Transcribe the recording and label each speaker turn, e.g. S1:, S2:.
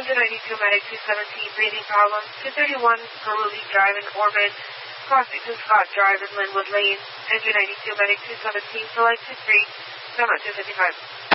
S1: Engine 92 Medic 217, breathing problems. 231 Galooly Drive in Orbit, crossing to Scott Drive in Linwood Lane. Engine 92 Medic 217, select 23, 255.